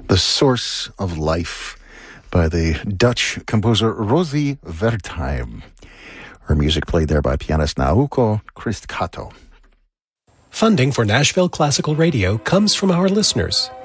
The Source of Life by the Dutch composer Rosie Wertheim. Her music played there by pianist Naoko Christkato. Funding for Nashville Classical Radio comes from our listeners